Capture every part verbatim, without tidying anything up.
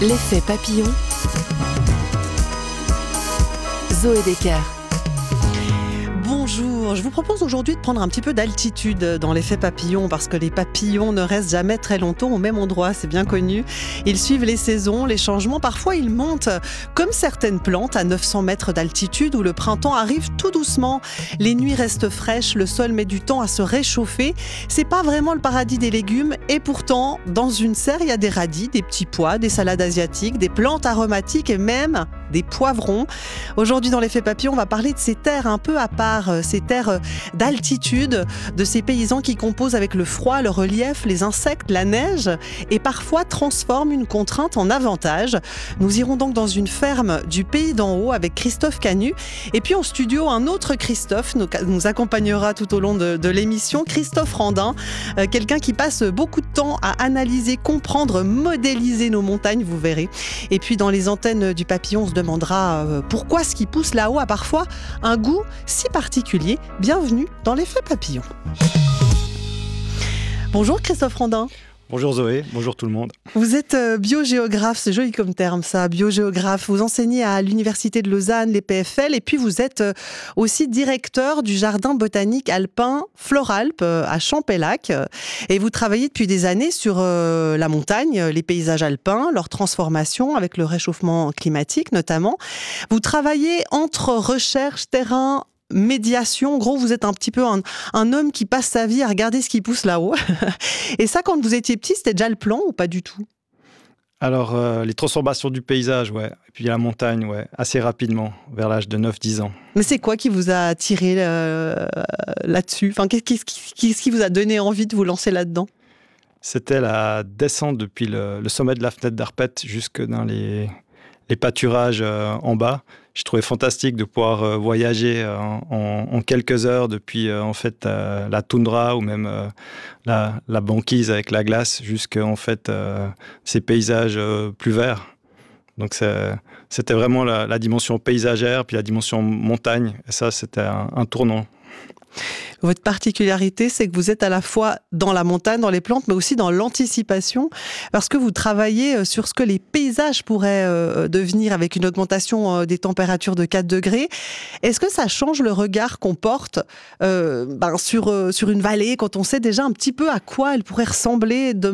L'effet papillon. Zoé Decker. Bonjour, je vous propose aujourd'hui de prendre un petit peu d'altitude dans l'effet papillon parce que les papillons ne restent jamais très longtemps au même endroit, c'est bien connu. Ils suivent les saisons, les changements, parfois ils montent comme certaines plantes à neuf cents mètres d'altitude où le printemps arrive tout doucement. Les nuits restent fraîches, le sol met du temps à se réchauffer. C'est pas vraiment le paradis des légumes et pourtant, dans une serre, il y a des radis, des petits pois, des salades asiatiques, des plantes aromatiques et même des poivrons. Aujourd'hui dans l'effet papillon, on va parler de ces terres un peu à part, ces terres d'altitude, de ces paysans qui composent avec le froid, le relief, les insectes, la neige et parfois transforment une contrainte en avantage. Nous irons donc dans une ferme du pays d'en haut avec Christophe Canu et puis en studio un autre Christophe nous, nous accompagnera tout au long de, de l'émission, Christophe Randin, euh, quelqu'un qui passe beaucoup de temps à analyser, comprendre, modéliser nos montagnes, vous verrez. Et puis dans les antennes du papillon, on se demandera euh, pourquoi ce qui pousse là-haut a parfois un goût si particulier. Bienvenue dans l'effet papillon. Bonjour Christophe Randin. Bonjour Zoé, bonjour tout le monde. Vous êtes biogéographe, c'est joli comme terme ça, biogéographe. Vous enseignez à l'Université de Lausanne, les P F L, et puis vous êtes aussi directeur du jardin botanique alpin Floralp à Champellac. Et vous travaillez depuis des années sur la montagne, les paysages alpins, leur transformation avec le réchauffement climatique notamment. Vous travaillez entre recherche, terrain, médiation. En gros, vous êtes un petit peu un, un homme qui passe sa vie à regarder ce qui pousse là-haut. Et ça, quand vous étiez petit, c'était déjà le plan ou pas du tout ? Alors, euh, les transformations du paysage, ouais. Et puis la montagne, ouais, assez rapidement, vers l'âge de neuf dix ans. Mais c'est quoi qui vous a attiré euh, là-dessus ? Enfin, qu'est-ce qui, qu'est-ce qui vous a donné envie de vous lancer là-dedans ? C'était la descente depuis le, le sommet de la fenêtre d'Arpette jusque dans les, les pâturages euh, en bas. Je trouvais fantastique de pouvoir euh, voyager euh, en, en quelques heures depuis euh, en fait euh, la toundra ou même euh, la, la banquise avec la glace jusqu'à en fait euh, ces paysages euh, plus verts. Donc c'est, c'était vraiment la, la dimension paysagère puis la dimension montagne. Et ça, c'était un, un tournant. Votre particularité, c'est que vous êtes à la fois dans la montagne, dans les plantes, mais aussi dans l'anticipation, parce que vous travaillez sur ce que les paysages pourraient euh, devenir avec une augmentation euh, des températures de quatre degrés. Est-ce que ça change le regard qu'on porte euh, ben, sur, euh, sur une vallée, quand on sait déjà un petit peu à quoi elle pourrait ressembler demain ?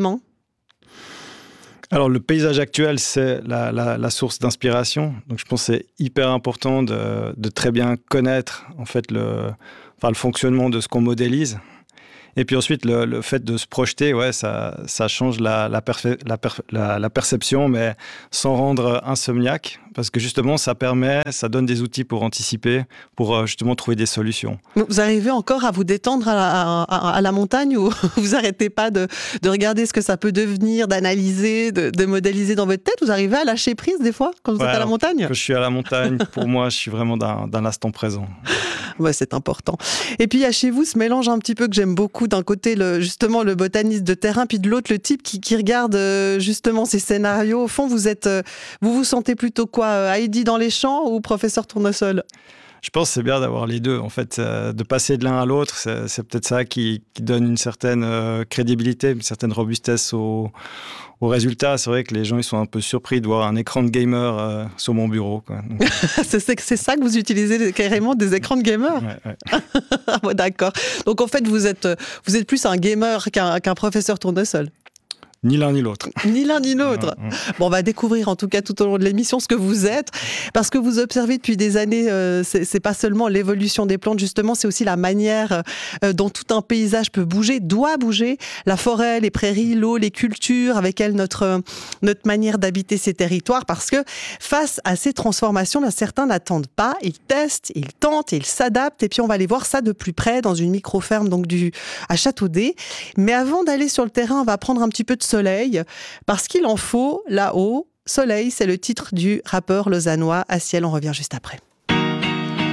Alors, le paysage actuel, c'est la, la, la source d'inspiration. Donc, je pense que c'est hyper important de, de très bien connaître, en fait, le, enfin, le fonctionnement de ce qu'on modélise. Et puis ensuite, le, le fait de se projeter, ouais, ça, ça change la, la, perfe- la, perfe- la, la perception, mais sans rendre insomniaque. Parce que justement, ça permet, ça donne des outils pour anticiper, pour justement trouver des solutions. Vous arrivez encore à vous détendre à la, à, à la montagne ou vous n'arrêtez pas de, de regarder ce que ça peut devenir, d'analyser, de, de modéliser dans votre tête ? Vous arrivez à lâcher prise des fois quand vous ouais, êtes à la montagne ? Quand je suis à la montagne, pour moi, je suis vraiment dans, dans l'instant présent. Ouais, c'est important. Et puis, il y a chez vous ce mélange un petit peu que j'aime beaucoup. D'un côté, le, justement, le botaniste de terrain, puis de l'autre, le type qui, qui regarde euh, justement ces scénarios. Au fond, vous êtes, euh, vous vous sentez plutôt quoi, Heidi dans les champs ou professeur Tournesol ? Je pense que c'est bien d'avoir les deux. En fait, euh, de passer de l'un à l'autre, c'est, c'est peut-être ça qui, qui donne une certaine euh, crédibilité, une certaine robustesse au, au résultat. C'est vrai que les gens ils sont un peu surpris de voir un écran de gamer euh, sur mon bureau, quoi. Donc... c'est, c'est ça que vous utilisez carrément, des écrans de gamer ? Ouais, ouais. Ouais, d'accord. Donc en fait, vous êtes, vous êtes plus un gamer qu'un, qu'un professeur Tournesol ? Ni l'un ni l'autre. Ni l'un ni l'autre. Mmh, mmh. Bon, on va découvrir en tout cas tout au long de l'émission ce que vous êtes, parce que vous observez depuis des années, euh, c'est, c'est pas seulement l'évolution des plantes, justement, c'est aussi la manière euh, dont tout un paysage peut bouger, doit bouger. La forêt, les prairies, l'eau, les cultures, avec elles notre, notre manière d'habiter ces territoires, parce que face à ces transformations, là, certains n'attendent pas, ils testent, ils tentent, ils s'adaptent, et puis on va aller voir ça de plus près dans une micro-ferme donc du, à Châteaudet. Mais avant d'aller sur le terrain, on va prendre un petit peu de soleil, parce qu'il en faut là-haut. Soleil, c'est le titre du rappeur lausannois Aciel. On revient juste après.